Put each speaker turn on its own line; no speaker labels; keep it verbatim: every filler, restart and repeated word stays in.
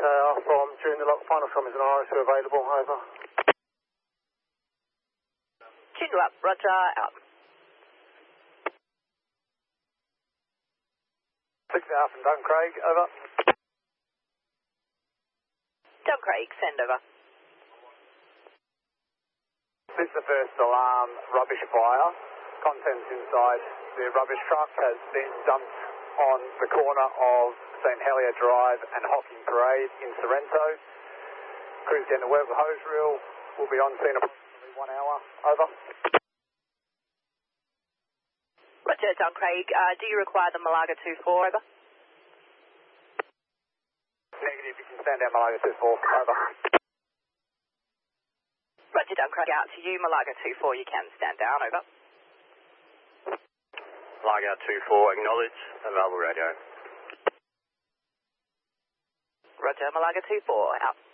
Tower from during the lock. Final from is an R S who available. Over.
Jingle up. Roger. Out.
Six Alpha from Dun Craig. Over.
Dun Craig. Send over.
This is the first alarm. Rubbish fire. Contents inside the rubbish truck has been dumped on the corner of Saint Helier Drive and Hocking Parade in Sorrento. Crews getting to work with hose reel. We'll be on scene approximately one hour. Over.
Roger, Dun Craig. Uh, do you require the Malaga two four? Over.
Negative. You can stand down Malaga two four. Over.
Roger, Dun Craig. Out to you. Malaga two four. You can stand down. Over.
Malaga two four, acknowledge, available radio.
Roger, Malaga two four, out.